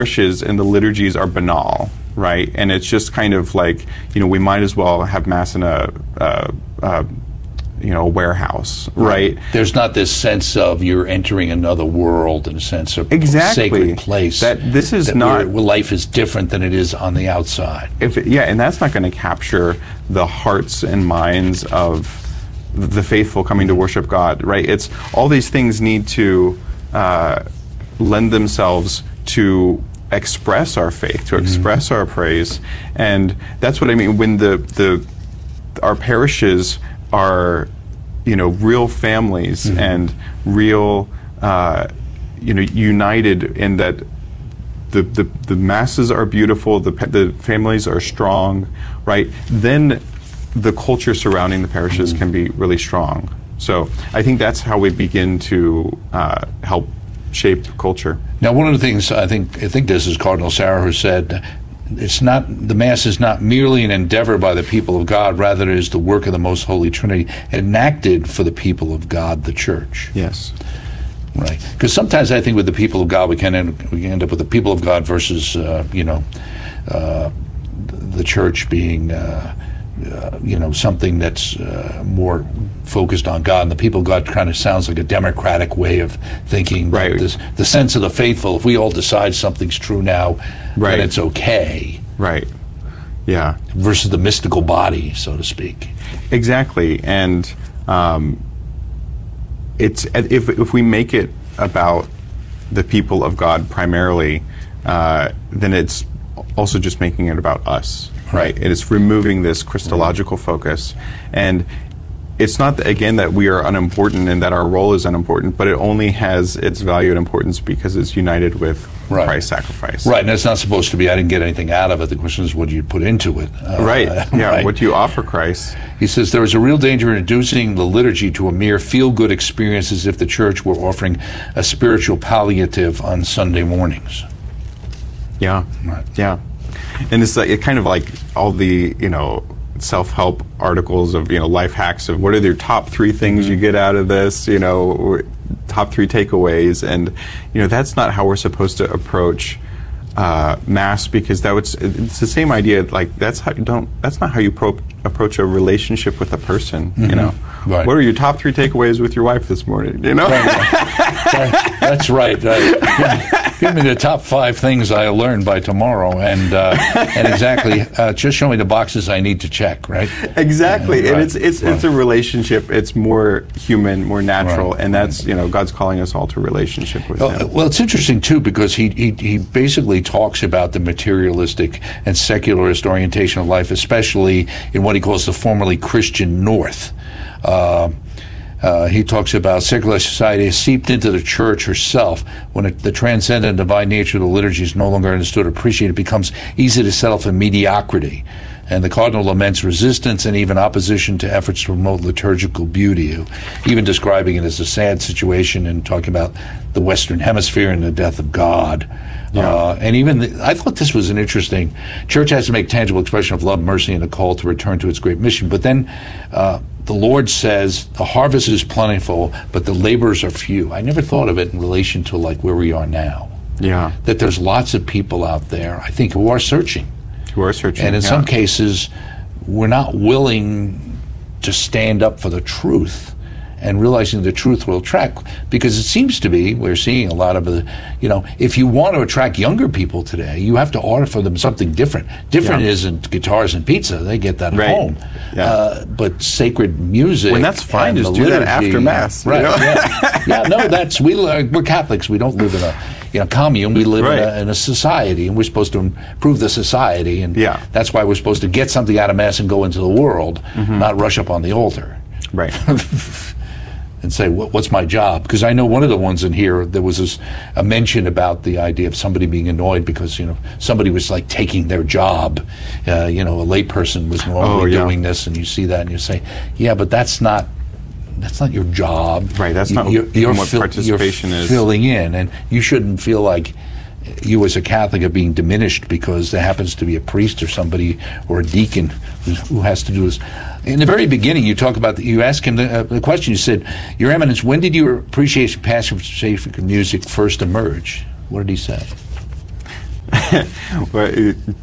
parishes and the liturgies are banal, right? And it's just kind of like, we might as well have Mass in a warehouse, right? There's not this sense of you're entering another world, in a sense of exactly. sacred place. That this is that not where life is different than it is on the outside. And that's not going to capture the hearts and minds of the faithful coming to worship God, right? It's all these things need to lend themselves to express our faith, to express our praise, and that's what I mean when our parishes are, real families and real, united in that the masses are beautiful, the families are strong, right? Then the culture surrounding the parishes can be really strong. So I think that's how we begin to help shape culture. Now, one of the things I think this is Cardinal Sarah who said, the Mass is not merely an endeavor by the people of God, rather it is the work of the Most Holy Trinity, enacted for the people of God, the Church. Yes. Right. Because sometimes I think with the people of God, we can end up with the people of God versus, the Church being, something that's more focused on God. And the people of God kind of sounds like a democratic way of thinking. Right. The sense of the faithful, if we all decide something's true now, right. then it's okay. Right. Yeah. Versus the mystical body, so to speak. Exactly. And it's if we make it about the people of God primarily, then it's also just making it about us. Right. It is removing this Christological focus. And it's not, again, that we are unimportant and that our role is unimportant, but it only has its value and importance because it's united with Christ's sacrifice. Right. And it's not supposed to be, I didn't get anything out of it. The question is, what do you put into it? Right. Yeah. Right. What do you offer Christ? He says, there is a real danger in reducing the liturgy to a mere feel-good experience as if the Church were offering a spiritual palliative on Sunday mornings. Yeah. Right. Yeah. And it's kind of like all the, self-help articles of, life hacks of what are your top 3 things you get out of this, top 3 takeaways. And, that's not how we're supposed to approach Mass, because it's the same idea. Like that's not how you approach a relationship with a person. Right. What are your top 3 takeaways with your wife this morning? That's right. Give me the top 5 things I learned by tomorrow, and exactly. Just show me the boxes I need to check. Right. Exactly, and it's a relationship. It's more human, more natural, and that's God's calling us all to relationship with Him. Well, it's interesting too because he basically talks about the materialistic and secularist orientation of life, especially in what he calls the formerly Christian North. He talks about secular society is seeped into the Church herself. When the transcendent divine nature of the liturgy is no longer understood or appreciated, it becomes easy to settle for mediocrity. And the Cardinal laments resistance and even opposition to efforts to promote liturgical beauty, even describing it as a sad situation and talking about the Western Hemisphere and the death of God. Yeah. And even I thought this was an interesting. Church has to make tangible expression of love, mercy, and a call to return to its great mission. But then the Lord says the harvest is plentiful, but the laborers are few. I never thought of it in relation to like where we are now. Yeah, that there's lots of people out there, I think, who are searching. And in some cases, we're not willing to stand up for the truth and realizing the truth will attract, because it seems to be, we're seeing a lot of the, if you want to attract younger people today, you have to offer them something different. Different isn't guitars and pizza. They get that at home. Yeah. But sacred music. When that's fine, just do that after Mass. Right, we're Catholics. We don't live in a commune. We live in a society, and we're supposed to improve the society, and that's why we're supposed to get something out of Mass and go into the world, not rush up on the altar. Right. And say, what's my job? Because I know one of the ones in here, there was a mention about the idea of somebody being annoyed because, somebody was like taking their job. A layperson was normally doing this, and you see that and you say, yeah, but that's not your job. Right, that's not what participation is. Filling in, and you shouldn't feel like you as a Catholic are being diminished because there happens to be a priest or somebody or a deacon who has to do this. In the very beginning, you talk about you asked him the question. You said, "Your Eminence, when did your appreciation passion for sacred music first emerge?" What did he say? but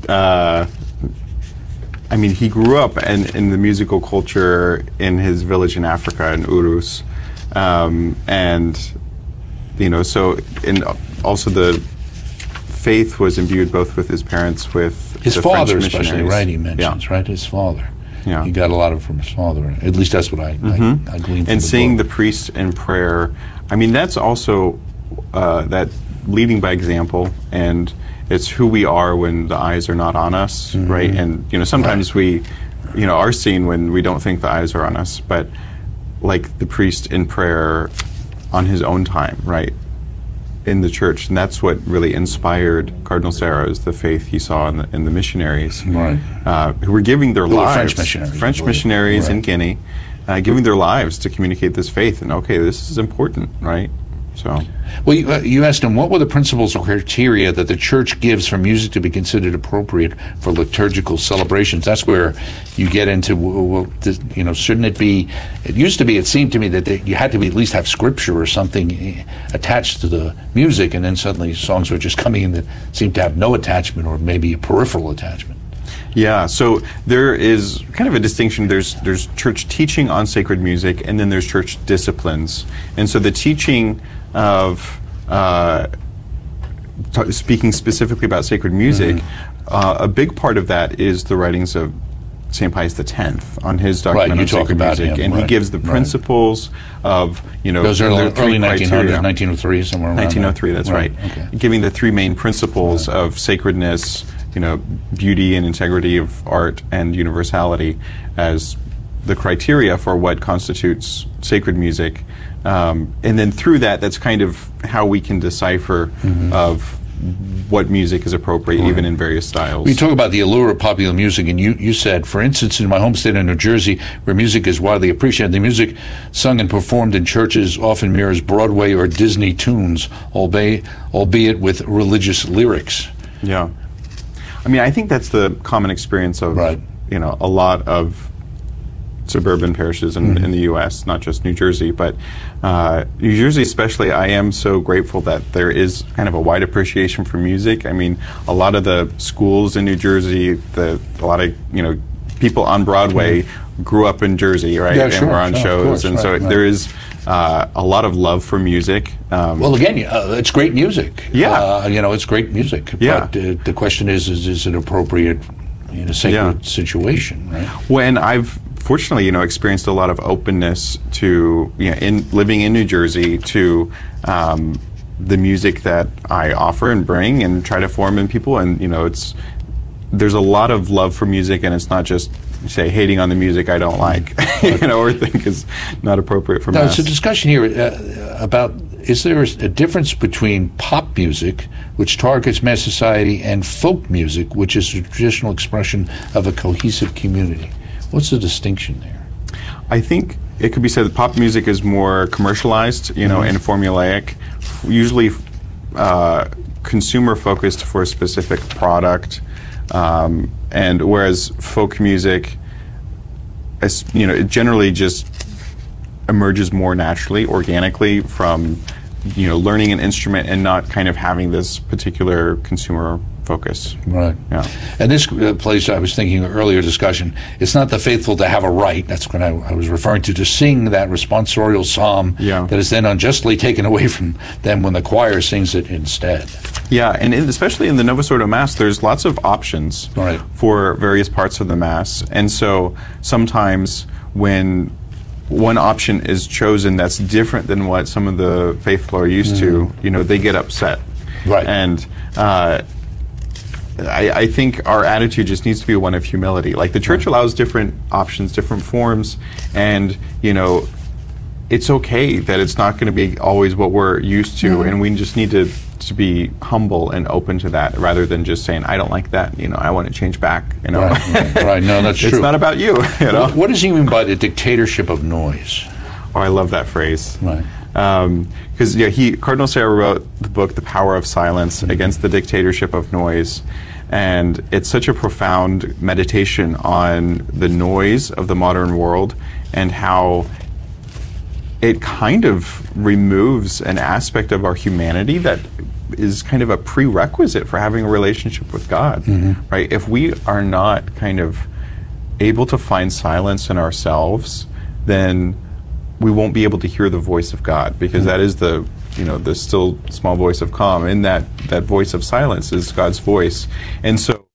I mean, he grew up in the musical culture in his village in Africa, in Urus, and so also the faith was imbued both with his parents, with his the father, French especially, missionaries. right? He mentions, right, his father. Yeah. He got a lot of it from his father. At least that's what I gleaned from And seeing book. the priest in prayer, I mean, that's also that leading by example, and it's who we are when the eyes are not on us, right? And sometimes we, are seen when we don't think the eyes are on us, but like the priest in prayer on his own time, right, in the church, and that's what really inspired Cardinal Sarah, is the faith he saw in the missionaries, Right. Who were giving their Who were lives, French missionaries, in right. Guinea, giving their lives to communicate this faith, and okay, this is important, right? So, Well, you asked him, what were the principles or criteria that the church gives for music to be considered appropriate for liturgical celebrations? That's where you get into, shouldn't it be, it seemed to me that you had to at least have scripture or something attached to the music, and then suddenly songs were just coming in that seemed to have no attachment or maybe a peripheral attachment. yeah, so there is kind of a distinction. There's church teaching on sacred music, and then there's church disciplines. And so the teaching of speaking specifically about sacred music, a big part of that is the writings of St. Pius X on his document Right, you on talk sacred about music, him, and he right, gives the right. principles of Those are the three early 1900s, criteria. 1903, somewhere around 1903, that's right. Okay. Giving the three main principles of sacredness, beauty and integrity of art, and universality as the criteria for what constitutes sacred music. And then through that, that's kind of how we can decipher of what music is appropriate, even in various styles. We talk about the allure of popular music, and you said, for instance, in my home state of New Jersey, where music is widely appreciated, the music sung and performed in churches often mirrors Broadway or Disney tunes, albeit with religious lyrics. Yeah. I mean, I think that's the common experience of, Right. A lot of suburban parishes in the U.S., not just New Jersey, but New Jersey especially. I am so grateful that there is kind of a wide appreciation for music. I mean, a lot of the schools in New Jersey, a lot of people on Broadway grew up in Jersey, right? Yeah, and sure, were on sure, of shows, course, and so right. there is a lot of love for music. Well, again, it's great music. Yeah. It's great music. Yeah. But the question is it appropriate in a sacred situation, right? When I've fortunately, experienced a lot of openness to, in living in New Jersey, to the music that I offer and bring and try to form in people, and there's a lot of love for music, and it's not just say hating on the music I don't like, or think is not appropriate for Now, mass. it's a discussion here about, is there a difference between pop music, which targets mass society, and folk music, which is a traditional expression of a cohesive community? What's the distinction there? I think it could be said that pop music is more commercialized, and formulaic, usually consumer focused for a specific product, and whereas folk music, it generally just emerges more naturally, organically from learning an instrument and not kind of having this particular consumer focus. Right. Yeah. And this place, I was thinking earlier discussion, it's not the faithful to have a right, that's what I was referring to sing that responsorial psalm that is then unjustly taken away from them when the choir sings it instead. Yeah, and especially in the Novus Ordo Mass, there's lots of options for various parts of the Mass. And so sometimes when one option is chosen that's different than what some of the faithful are used to, they get upset. Right. And I think our attitude just needs to be one of humility. Like, the Church allows different options, different forms, and, it's okay that it's not going to be always what we're used to, and we just need to be humble and open to that, rather than just saying, I don't like that, I want to change back, Right. No, that's true. It's not about you, What does he mean by the dictatorship of noise? Oh, I love that phrase. Right. Because Cardinal Sarah wrote the book The Power of Silence Against the Dictatorship of Noise, and it's such a profound meditation on the noise of the modern world and how it kind of removes an aspect of our humanity that is kind of a prerequisite for having a relationship with God, right? If we are not kind of able to find silence in ourselves, then we won't be able to hear the voice of God, because that is the still small voice of calm. And that voice of silence is God's voice. And so